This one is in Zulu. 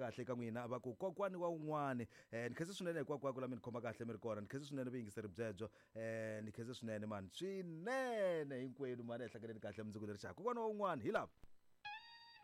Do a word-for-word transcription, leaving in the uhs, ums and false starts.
kahle ka n'wina va ku kokwani wa un'wana eh ni khese swinene hikwako la mi ni khoma kahle mi ri kona ni khese swinene vi yingiseri byebyo eh ni khese swinene man swinene hinkwenu mani ehlakeleni kahle mundzuku leri xaka kokwani wa un'wana hi lava